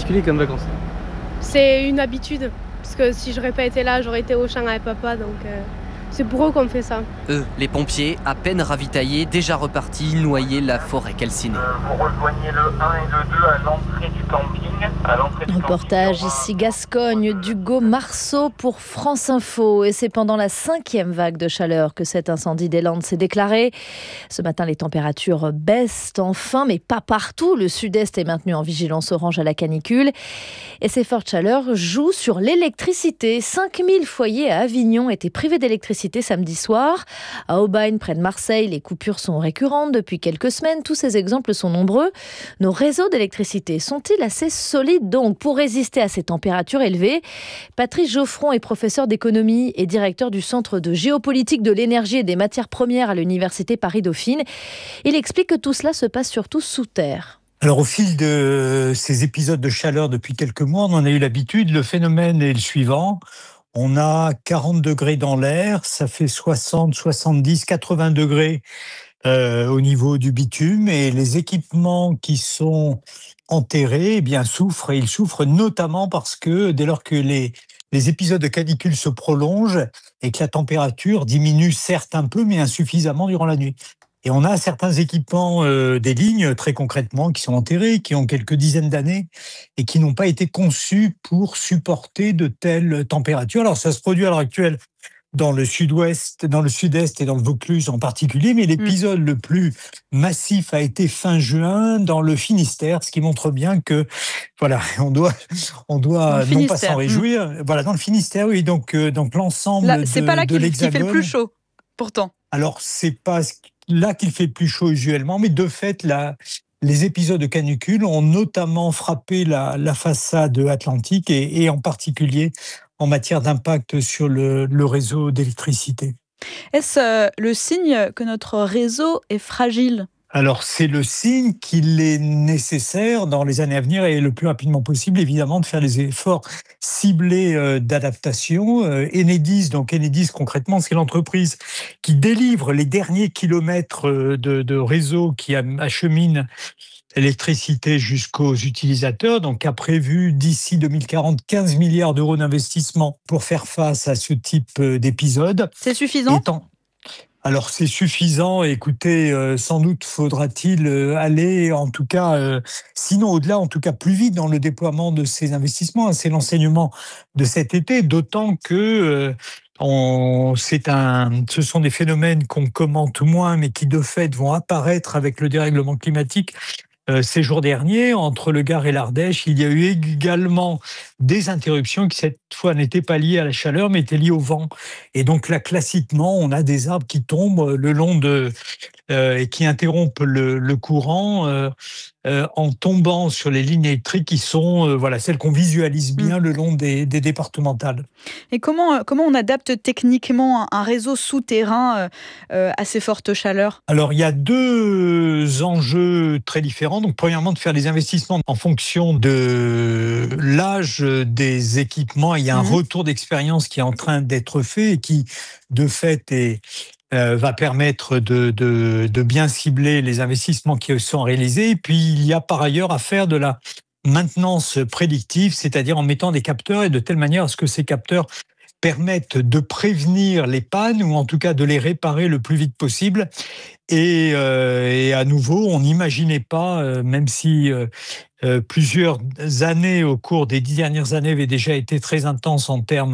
particulier comme vacances? C'est une habitude, parce que si j'aurais pas été là, j'aurais été au champ avec papa, donc c'est pour eux qu'on fait ça. Eux, les pompiers, à peine ravitaillés, déjà repartis, noyer la forêt calcinée. Vous rejoignez le 1 et le 2 à l'entrée du camping. Reportage ici Gascogne d'Hugo Marceau pour France Info. Et c'est pendant la 5e vague de chaleur que cet incendie des Landes s'est déclaré. Ce matin, les températures baissent enfin, mais pas partout. Le sud-est est maintenu en vigilance orange à la canicule. Et ces fortes chaleurs jouent sur l'électricité. 5000 foyers à Avignon étaient privés d'électricité samedi soir. À Aubagne, près de Marseille, les coupures sont récurrentes depuis quelques semaines. Tous ces exemples sont nombreux. Nos réseaux d'électricité sont-ils assez solides donc pour résister à ces températures élevées? Patrice Geoffron est professeur d'économie et directeur du Centre de géopolitique de l'énergie et des matières premières à l'Université Paris-Dauphine. Il explique que tout cela se passe surtout sous terre. Alors au fil de ces épisodes de chaleur depuis quelques mois, on en a eu l'habitude. Le phénomène est le suivant. On a 40 degrés dans l'air, ça fait 60, 70, 80 degrés au niveau du bitume, et les équipements qui sont enterrés eh bien, souffrent, et ils souffrent notamment parce que dès lors que les épisodes de canicule se prolongent et que la température diminue certes un peu, mais insuffisamment durant la nuit. Et on a certains équipements des lignes, très concrètement, qui sont enterrés, qui ont quelques dizaines d'années et qui n'ont pas été conçus pour supporter de telles températures. Alors ça se produit à l'heure actuelle dans le sud-ouest, dans le sud-est et dans le Vaucluse en particulier, mais l'épisode le plus massif a été fin juin dans le Finistère, ce qui montre bien que voilà, on doit non pas s'en réjouir. Voilà, dans le Finistère, oui, donc l'ensemble là, c'est pas là de l'Hexagone. Qu'il fait le plus chaud, pourtant. Alors c'est pas là qu'il fait le plus chaud usuellement, mais de fait les épisodes de canicule ont notamment frappé la façade atlantique et en particulier en matière d'impact sur le réseau d'électricité. Est-ce le signe que notre réseau est fragile ? Alors, c'est le signe qu'il est nécessaire dans les années à venir et le plus rapidement possible, évidemment, de faire des efforts ciblés d'adaptation. Enedis, concrètement, c'est l'entreprise qui délivre les derniers kilomètres de réseau qui achemine l'électricité jusqu'aux utilisateurs, donc a prévu d'ici 2040 15 milliards d'euros d'investissement pour faire face à ce type d'épisode. C'est suffisant ? Alors c'est suffisant, écoutez, sans doute faudra-t-il aller, en tout cas, sinon au-delà, en tout cas plus vite dans le déploiement de ces investissements. C'est l'enseignement de cet été, d'autant que ce sont des phénomènes qu'on commente moins, mais qui de fait vont apparaître avec le dérèglement climatique. Ces jours derniers, entre le Gard et l'Ardèche, il y a eu également des interruptions qui cette fois n'étaient pas liées à la chaleur, mais étaient liées au vent. Et donc là, classiquement, on a des arbres qui tombent le long et qui interrompent le courant en tombant sur les lignes électriques qui sont celles qu'on visualise bien le long des départementales. Et comment on adapte techniquement un réseau souterrain à ces fortes chaleurs ? Alors, il y a deux enjeux très différents. Donc, premièrement, de faire des investissements en fonction de l'âge des équipements. Il y a un retour d'expérience qui est en train d'être fait et qui, de fait, va permettre de bien cibler les investissements qui sont réalisés. Et puis, il y a par ailleurs à faire de la maintenance prédictive, c'est-à-dire en mettant des capteurs et de telle manière à ce que ces capteurs permettent de prévenir les pannes ou en tout cas de les réparer le plus vite possible. Et à nouveau, on n'imaginait pas, même si plusieurs années au cours des 10 dernières années avaient déjà été très intenses en termes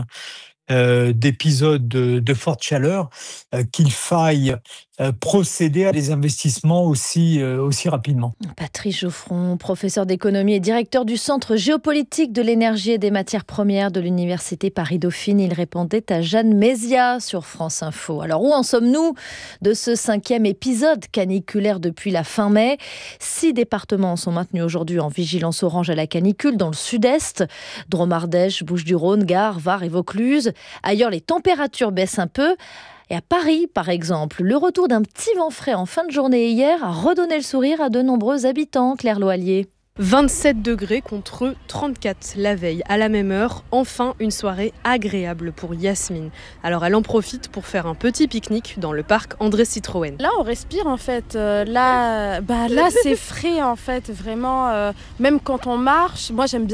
d'épisodes de forte chaleur, qu'il faille procéder à des investissements aussi rapidement. Patrice Geoffron, professeur d'économie et directeur du Centre géopolitique de l'énergie et des matières premières de l'Université Paris-Dauphine. Il répondait à Jeanne Mézia sur France Info. Alors, où en sommes-nous de ce 5e épisode caniculaire depuis la fin mai ? 6 départements sont maintenus aujourd'hui en vigilance orange à la canicule dans le sud-est. Drôme-Ardèche, Bouches-du-Rhône, Gard, Var et Vaucluse. Ailleurs, les températures baissent un peu. Et à Paris, par exemple, le retour d'un petit vent frais en fin de journée hier a redonné le sourire à de nombreux habitants. Claire Loallier. 27 degrés contre 34 la veille. À la même heure, enfin une soirée agréable pour Yasmine. Alors elle en profite pour faire un petit pique-nique dans le parc André Citroën. Là on respire en fait, là c'est frais en fait, vraiment. Même quand on marche, moi j'aime bien